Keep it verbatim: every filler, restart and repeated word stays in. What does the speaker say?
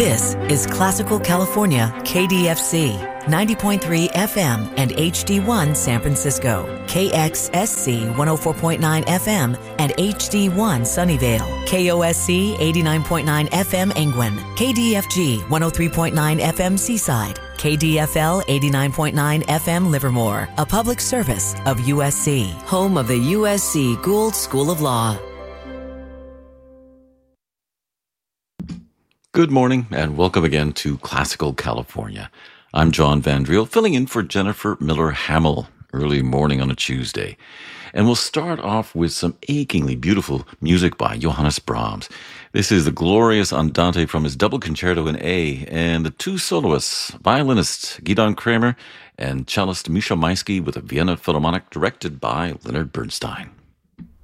This is Classical California, K D F C, ninety point three F M and H D one San Francisco, K X S C one oh four point nine F M and H D one Sunnyvale, K O S C eighty-nine point nine F M Engwin, K D F G one oh three point nine F M Seaside, K D F L eighty-nine point nine F M Livermore, a public service of U S C, home of the U S C Gould School of Law. Good morning and welcome again to Classical California. I'm John Van Driel, filling in for Jennifer Miller Hamill early morning on a Tuesday. And we'll start off with some achingly beautiful music by Johannes Brahms. This is the glorious Andante from his double concerto in A, and the two soloists, violinist Gidon Kremer and cellist Misha Maisky with a Vienna Philharmonic directed by Leonard Bernstein.